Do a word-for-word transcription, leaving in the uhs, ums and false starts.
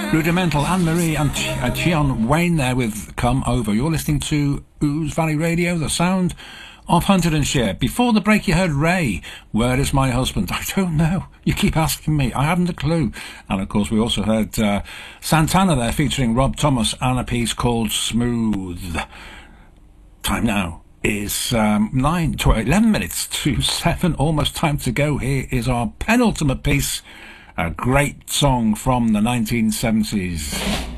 Rudimental, Anne-Marie and Ch- uh, Chion Wayne there with Come Over. You're listening to Ouse Valley Radio, the sound of Huntingdonshire. Before the break you heard Ray, Where Is My Husband? I don't know. You keep asking me. I haven't a clue. And of course we also heard uh, Santana there featuring Rob Thomas and a piece called Smooth. Time now is um, nine, twelve, eleven minutes to seven. Almost time to go. Here is our penultimate piece. A great song from the nineteen seventies.